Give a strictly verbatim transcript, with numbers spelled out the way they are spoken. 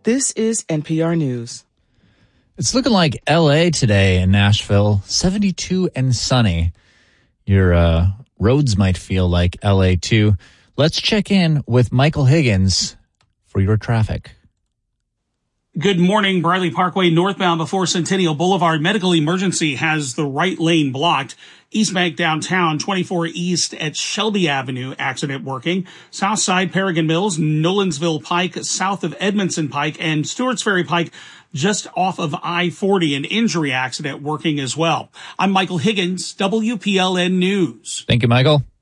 This is N P R News. It's looking like L A today in Nashville, seventy-two and sunny. Your uh, roads might feel like L A too. Let's check in with Michael Higgins for your traffic. Good morning. Briley Parkway northbound before Centennial Boulevard. Medical emergency has the right lane blocked. East Bank downtown, twenty-four East at Shelby Avenue, accident working. South Side, Paragon Mills, Nolensville Pike, south of Edmondson Pike, and Stewart's Ferry Pike, just off of I forty, an injury accident working as well. I'm Michael Higgins, W P L N News. Thank you, Michael.